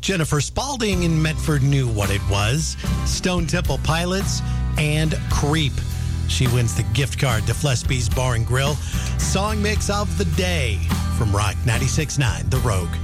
Jennifer Spalding in Medford knew what it was. Stone Temple Pilots and Creep. She wins the gift card to Flespy's Bar and Grill. Song mix of the day from Rock 96.9, The Rogue.